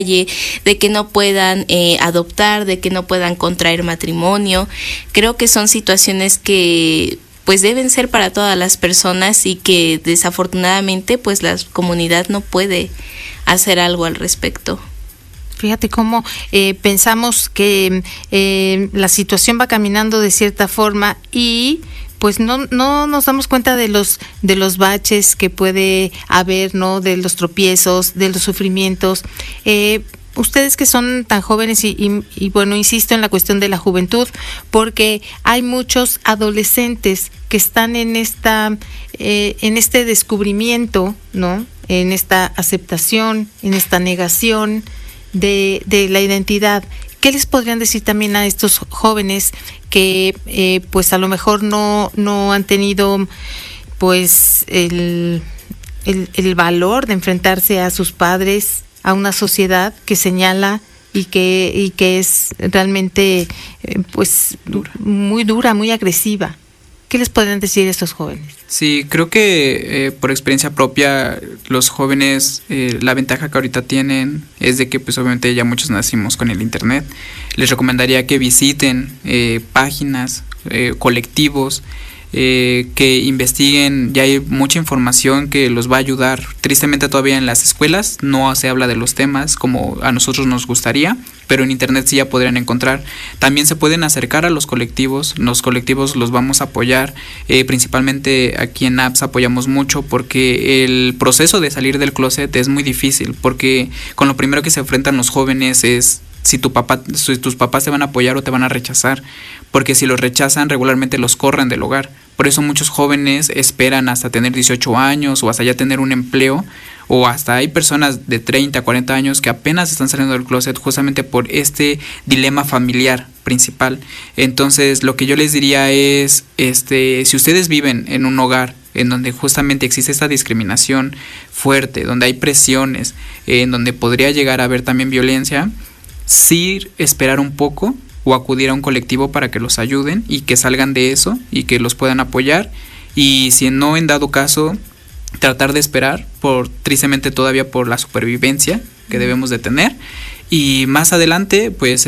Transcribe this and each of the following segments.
de que no puedan adoptar, de que no puedan contraer matrimonio. Creo que son situaciones que pues deben ser para todas las personas y que desafortunadamente pues la comunidad no puede hacer algo al respecto. Fíjate cómo pensamos que la situación va caminando de cierta forma y pues no nos damos cuenta de los baches que puede haber, ¿no? De los tropiezos, de los sufrimientos. Ustedes que son tan jóvenes y bueno, insisto en la cuestión de la juventud, porque hay muchos adolescentes que están en este descubrimiento, ¿no? En esta aceptación, en esta negación de la identidad. ¿Qué les podrían decir también a estos jóvenes que pues a lo mejor no han tenido pues el valor de enfrentarse a sus padres, a una sociedad que señala y que es realmente pues muy dura, muy agresiva? ¿Qué les podrían decir a estos jóvenes? Sí, creo que por experiencia propia los jóvenes, la ventaja que ahorita tienen es de que pues obviamente ya muchos nacimos con el internet. Les recomendaría que visiten páginas, colectivos, que investiguen. Ya hay mucha información que los va a ayudar. Tristemente todavía en las escuelas no se habla de los temas como a nosotros nos gustaría, pero en internet sí ya podrían encontrar. También se pueden acercar a los colectivos los vamos a apoyar, principalmente aquí en APS apoyamos mucho porque el proceso de salir del closet es muy difícil, porque con lo primero que se enfrentan los jóvenes es si tus papás te van a apoyar o te van a rechazar, porque si los rechazan regularmente los corren del hogar. Por eso muchos jóvenes esperan hasta tener 18 años o hasta ya tener un empleo, o hasta hay personas de 30, 40 años que apenas están saliendo del closet justamente por este dilema familiar principal. Entonces lo que yo les diría es, si ustedes viven en un hogar en donde justamente existe esta discriminación fuerte, donde hay presiones, en donde podría llegar a haber también violencia, sí esperar un poco o acudir a un colectivo para que los ayuden y que salgan de eso y que los puedan apoyar. Y si no, en dado caso, tratar de esperar tristemente todavía por la supervivencia que debemos de tener, y más adelante pues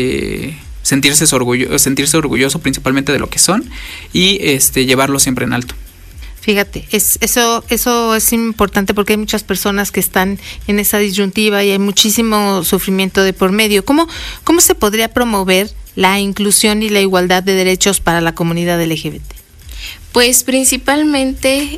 sentirse orgulloso principalmente de lo que son y llevarlo siempre en alto. Fíjate, eso es importante porque hay muchas personas que están en esa disyuntiva y hay muchísimo sufrimiento de por medio. ¿Cómo se podría promover la inclusión y la igualdad de derechos para la comunidad LGBT? Pues principalmente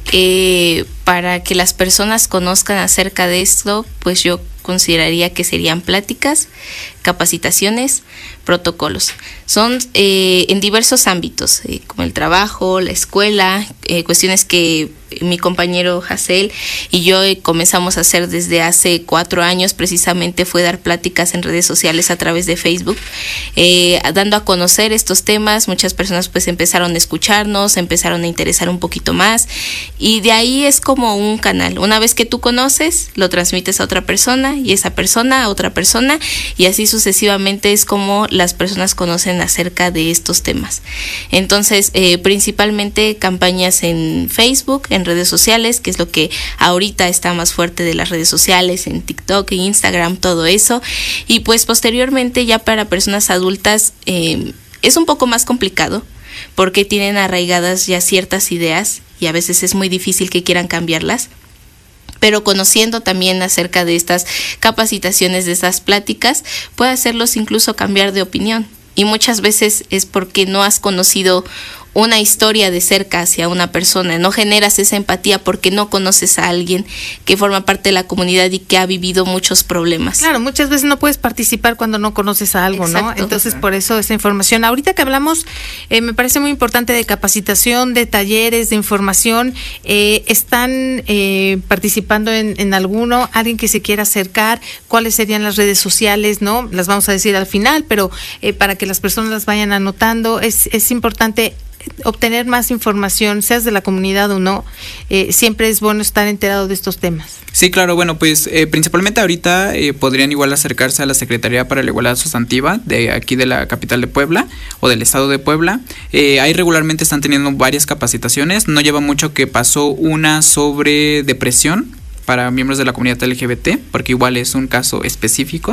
para que las personas conozcan acerca de esto, pues yo consideraría que serían pláticas, capacitaciones, protocolos. Son en diversos ámbitos, como el trabajo, la escuela, cuestiones que mi compañero Hazel y yo comenzamos a hacer desde hace 4 años. Precisamente fue dar pláticas en redes sociales a través de Facebook, dando a conocer estos temas. Muchas personas pues empezaron a escucharnos, empezaron a interesar un poquito más, y de ahí es como un canal. Una vez que tú conoces, lo transmites a otra persona y esa persona a otra persona, y así sucesivamente es como las personas conocen acerca de estos temas. Entonces, principalmente campañas en Facebook, en redes sociales, que es lo que ahorita está más fuerte de las redes sociales, en TikTok, en Instagram, todo eso. Y pues posteriormente ya para personas adultas es un poco más complicado porque tienen arraigadas ya ciertas ideas y a veces es muy difícil que quieran cambiarlas. Pero conociendo también acerca de estas capacitaciones, de estas pláticas, puede hacerlos incluso cambiar de opinión. Y muchas veces es porque no has conocido una historia de cerca hacia una persona, no generas esa empatía porque no conoces a alguien que forma parte de la comunidad y que ha vivido muchos problemas. Claro, muchas veces no puedes participar cuando no conoces a algo, exacto, ¿no? Entonces, por eso esa información. Ahorita que hablamos, me parece muy importante de capacitación, de talleres, de información. ¿Están participando en alguno? ¿Alguien que se quiera acercar? ¿Cuáles serían las redes sociales? ¿No? Las vamos a decir al final, pero para que las personas las vayan anotando, es importante obtener más información, seas de la comunidad o no. Siempre es bueno estar enterado de estos temas. Sí, claro, bueno, pues principalmente ahorita podrían igual acercarse a la Secretaría para la Igualdad Sustantiva de aquí de la capital de Puebla o del estado de Puebla. Ahí regularmente están teniendo varias capacitaciones. No lleva mucho que pasó una sobre depresión para miembros de la comunidad LGBT, porque igual es un caso específico.